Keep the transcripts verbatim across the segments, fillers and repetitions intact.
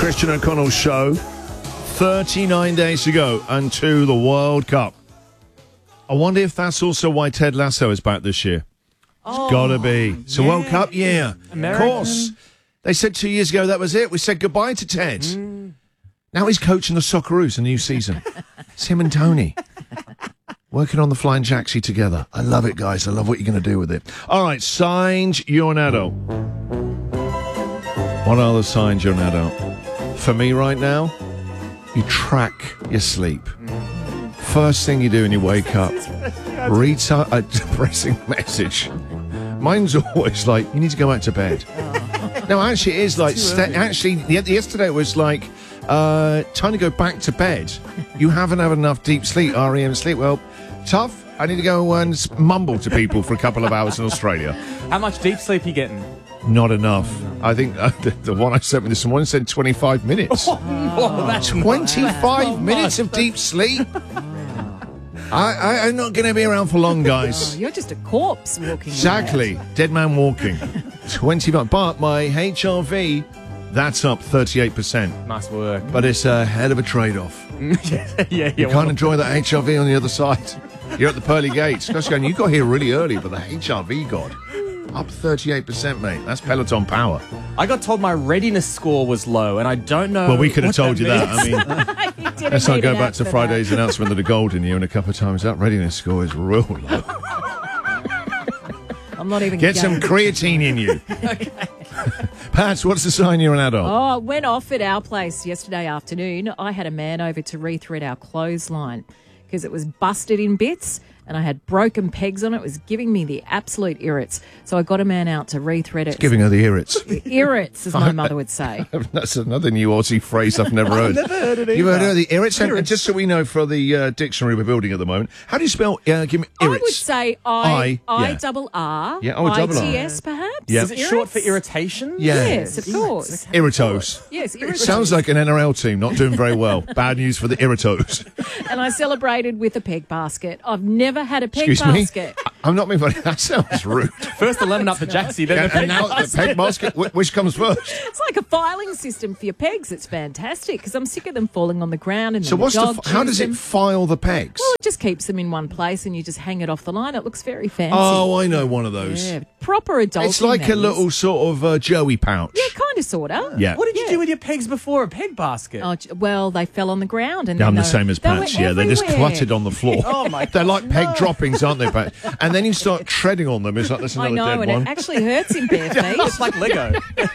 Christian O'Connell Show. thirty-nine days to go until the World Cup. I wonder if that's also why Ted Lasso is back this year. Oh, it's got to be. It's a yeah. World Cup year. American. Of course. They said two years ago that was it. We said goodbye to Ted. Mm. Now he's coaching the Socceroos, a new season. It's him and Tony. Working on the Flying Jacksie together. I love it, guys. I love what you're going to do with it. All right, signed Jornado. What are the signs, Jornado? For me right now, you track your sleep. First thing you do when you wake up, read a depressing message. Mine's always like, you need to go back to bed. No, actually, it is like, st- actually, yesterday it was like, uh, time to go back to bed. You haven't had enough deep sleep, R E M sleep. Well, tough. I need to go and mumble to people for a couple of hours in Australia. How much deep sleep are you getting? Not enough. I think uh, the, the one I sent me this morning said twenty-five minutes. Oh, that's twenty-five minutes of deep sleep? I, I, I'm not going to be around for long, guys. Oh, you're just a corpse walking Exactly. around. Dead man walking. twenty-five. But my H R V, that's up thirty-eight percent. Nice work. But it's a hell of a trade-off. yeah, yeah. You can't enjoy that H R V on the other side. You're at the pearly gates. Guys going, you got here really early, but the H R V got up thirty-eight percent, mate. That's Peloton power. I got told my readiness score was low, and I don't know. Well, we could have what told that you that. I means. mean, let's not go back to Friday's announcement of the Golden Year and a couple of times. That readiness score is real low. I'm not even Get some going. creatine in you. Okay. Pat, what's the sign you're an adult? Oh, it went off at our place yesterday afternoon. I had a man over to rethread our clothesline because it was busted in bits and I had broken pegs on it. It was giving me the absolute irrits. So I got a man out to rethread it. Giving her the irrits. Irrits, as my mother would say. That's another new Aussie phrase I've never heard. I've never heard it either. You've heard of the irrits? And Irrits. just so we know for the uh, dictionary we're building at the moment, how do you spell uh, give me I irrits? would say I, I, I yeah. double R, Yeah, oh, double R. I T S perhaps? Yeah. Is it short for irritation? Yeah. Yes, of course. Irritos. Yes, irrits. Sounds like an N R L team not doing very well. Bad news for the Irritos. And I celebrated with a peg basket. I've never had a peg Excuse me? basket. I- I'm not being funny. That sounds rude. First the lemon up the Jacksie, then And, the peg and now the basket. peg basket, wh- which comes first? It's like a filing system for your pegs. It's fantastic because I'm sick of them falling on the ground and So then what's the the? dog f- How chews does it them. file the pegs? Well, it just keeps them in one place and you just hang it off the line. It looks very fancy. Oh, I know one of those. Yeah, proper adult. It's like a little sort of uh, Joey pouch. Yeah, kind of, sort of. Yeah. What did you Yeah. do with your pegs before a peg basket? Oh, j- well, they fell on the ground and Yeah, I'm then the they- same as they were Pat's. Yeah, they're just everywhere. cluttered on the floor. Oh, my They're like peg droppings, aren't they, Pat? And then you start treading on them. It's like there's I another know, dead and one. it actually hurts in bare feet. It's like Lego.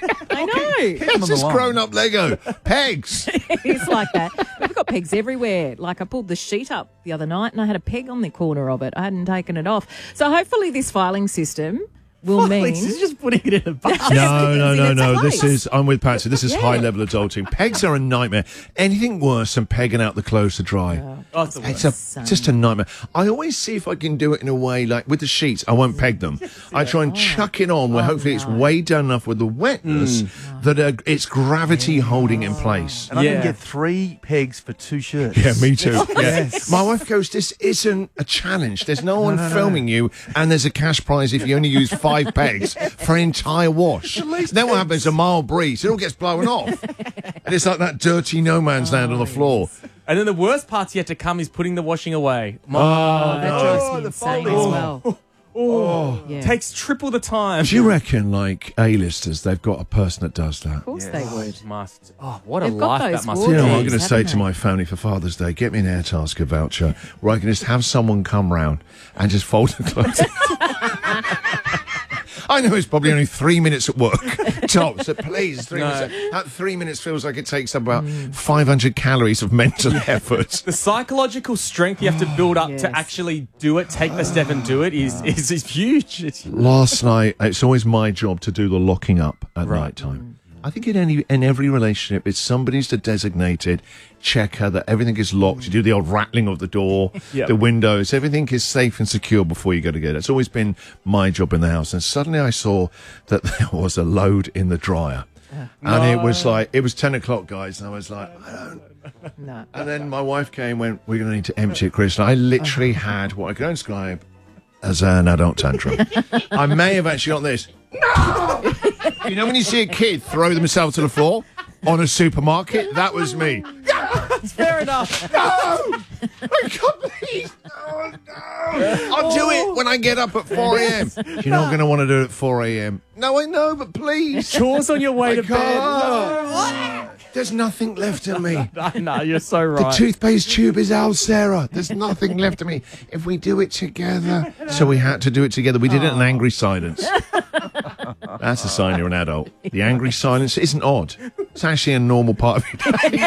I know. It's just grown-up Lego pegs. It's like that. We've got pegs everywhere. Like I pulled the sheet up the other night and I had a peg on the corner of it. I hadn't taken it off. So hopefully this filing system will mean... He's just putting it in a basket. No, no, no, It's no. a This place. is, I'm with Patsy. This is Yeah. high-level adulting. Pegs are a nightmare. Anything worse than pegging out the clothes to dry. Oh, it's the It's worst. a, just a nightmare. I always see if I can do it in a way, like with the sheets, I won't peg them. I try and chuck it on where hopefully it's weighed down enough with the wetness that uh, it's gravity holding in place. And I Yeah. can get three pegs for two shirts. Yeah, me too. Yeah. My wife goes, this isn't a challenge. There's no one filming you, and there's a cash prize if you only use five pegs for an entire wash. Then what happens? A mild breeze, it all gets blown off. And it's like that dirty no man's land on the floor. And then the worst part's yet to come is putting the washing away. Oh, that drives me the insane folding. as well. Oh, Yeah. takes triple the time. Do you reckon, like, A-listers, they've got a person that does that? Of course they would. Must. Oh, what a They've got life those that must You be. know what I'm Wardrobes, going to say haven't to they? my family for Father's Day? Get me an Airtasker voucher where I can just have someone come round and just fold the clothes. I know it's probably only three minutes at work, tops, so please, three No. minutes. That three minutes feels like it takes about five hundred calories of mental effort. The psychological strength you have to build up Yes. to actually do it, take the step and do it is is, is huge. It's, Last night, it's always my job to do the locking up at Right. night time. I think in any in every relationship, it's somebody's the designated checker that everything is locked. You do the old rattling of the door, Yep. the windows, everything is safe and secure before you go to get it. It's always been my job in the house. And suddenly I saw that there was a load in the dryer. And it was like, it was ten o'clock, guys. And I was like, I don't. No. And then my wife came and went, we're going to need to empty it, Chris. And I literally had what I can describe as an adult tantrum. I may have actually got this. You know when you see a kid throw themselves to the floor? on a supermarket. That was me. Fair enough. No! I can't believe. Oh, no. I'll do it when I get up at four a.m. You're not going to want to do it at four a.m. No, I know, but please. Chores on your way I to can't. There's nothing left of me. bed. No, you're so The right. toothpaste tube is out, Sarah. There's nothing left of me. If we do it together. So we had to do it together. We did it in an angry silence. That's a sign you're an adult. The angry silence isn't odd. It's actually a normal part of your day.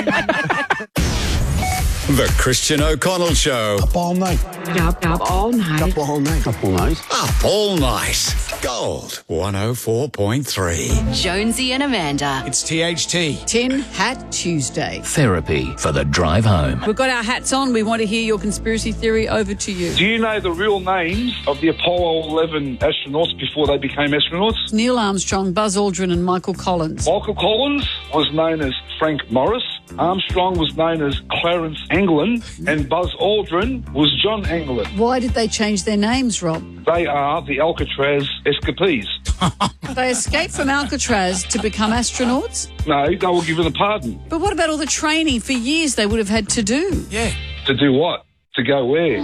The Christian O'Connell Show. Up all night. Up, up all night. Up all night. Up all night. Up all night. Gold one oh four point three. Jonesy and Amanda. It's T H T. Tin Hat Tuesday. Therapy for the drive home. We've got our hats on. We want to hear your conspiracy theory. Over to you. Do you know the real names of the Apollo eleven astronauts before they became astronauts? Neil Armstrong, Buzz Aldrin and Michael Collins. Michael Collins was known as Frank Morris. Armstrong was known as Clarence Anglin, and Buzz Aldrin was John Anglin. Why did they change their names, Rob? They are the Alcatraz escapees. They escaped from Alcatraz to become astronauts? No, they were given a pardon. But what about all the training for years they would have had to do? Yeah. To do what? To go where?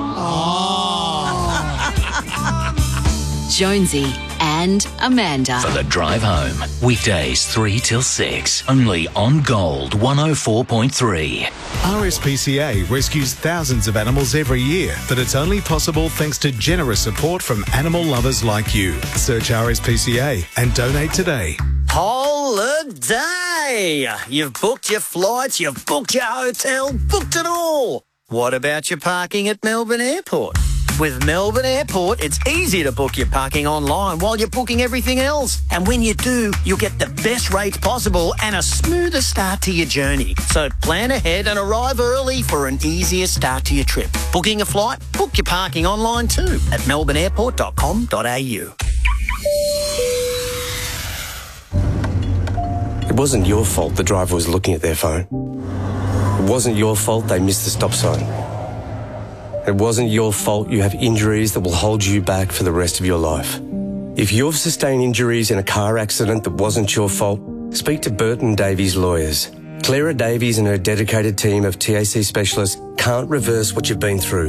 Jonesy and Amanda. For the drive home. Weekdays three till six. Only on Gold one oh four point three. R S P C A rescues thousands of animals every year, but it's only possible thanks to generous support from animal lovers like you. Search R S P C A and donate today. Holiday! You've booked your flights, you've booked your hotel, booked it all. What about your parking at Melbourne Airport? With Melbourne Airport, it's easy to book your parking online while you're booking everything else. And when you do, you'll get the best rates possible and a smoother start to your journey. So plan ahead and arrive early for an easier start to your trip. Booking a flight? Book your parking online too at melbourne airport dot com dot a u. It wasn't your fault the driver was looking at their phone. It wasn't your fault they missed the stop sign. It wasn't your fault you have injuries that will hold you back for the rest of your life. If you've sustained injuries in a car accident that wasn't your fault, speak to Burton Davies Lawyers. Clara Davies and her dedicated team of T A C specialists can't reverse what you've been through.